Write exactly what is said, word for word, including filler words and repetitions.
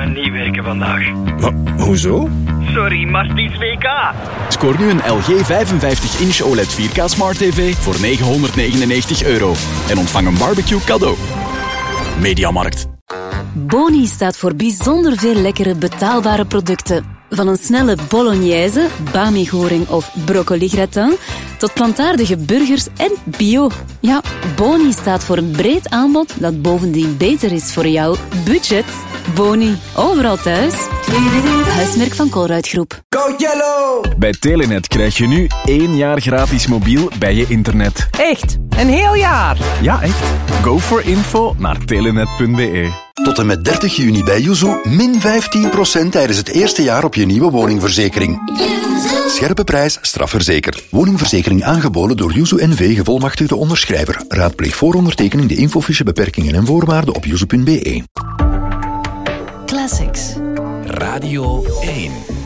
niet werken vandaag. Maar, hoezo? Sorry, maar het is W K. Scoor nu een L G vijfenvijftig inch O L E D vier K Smart T V voor negenhonderdnegenennegentig euro. En ontvang een barbecue cadeau. Mediamarkt. Boni staat voor bijzonder veel lekkere betaalbare producten. Van een snelle bolognese, bami-goring of broccoli-gratin tot plantaardige burgers en bio. Ja, Boni staat voor een breed aanbod dat bovendien beter is voor jouw budget. Boni, overal thuis. Huismerk van Colruyt Groep. Go Yellow! Bij Telenet krijg je nu één jaar gratis mobiel bij je internet. Echt? Een heel jaar? Ja, echt. Go for info naar telenet punt b e. Tot en met dertig juni bij Yuzu min vijftien procent tijdens het eerste jaar op je nieuwe woningverzekering. Scherpe prijs, strafverzekerd. Woningverzekering aangeboden door Yuzu N V, gevolmachtigde onderschrijver. Raadpleeg voor ondertekening de infofiche, beperkingen en voorwaarden op yuzu punt b e. Classics. Radio één.